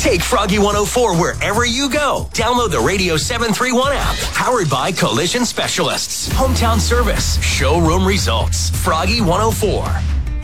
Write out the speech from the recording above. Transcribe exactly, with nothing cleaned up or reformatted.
Take Froggy one oh four wherever you go. Download the Radio seven thirty-one app. Powered by Collision Specialists. Hometown service. Showroom results. Froggy one oh four.